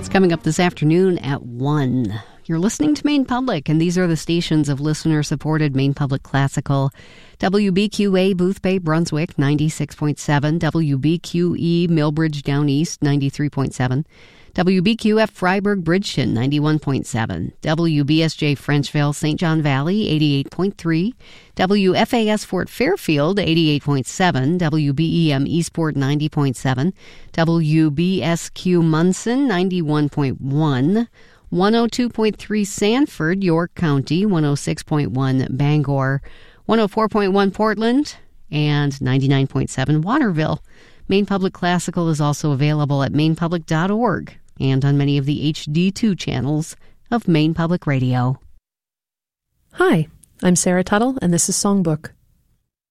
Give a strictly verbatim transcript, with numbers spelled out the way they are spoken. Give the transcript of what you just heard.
That's coming up this afternoon at one. You're listening to Maine Public, and these are the stations of listener-supported Maine Public Classical. W B Q A Boothbay, Brunswick, ninety-six point seven. W B Q E Millbridge Down East, ninety-three point seven. W B Q F Freiburg Bridgeton, ninety-one point seven. W B S J Frenchville, Saint John Valley, eighty-eight point three. W F A S Fort Fairfield, eighty-eight point seven. W B E M Eastport, ninety point seven. W B S Q Munson, ninety-one point one. one oh two point three Sanford, York County, one oh six point one Bangor, one oh four point one Portland, and ninety-nine point seven Waterville. Maine Public Classical is also available at maine public dot org and on many of the H D two channels of Maine Public Radio. Hi, I'm Sarah Tuttle, and this is Songbook.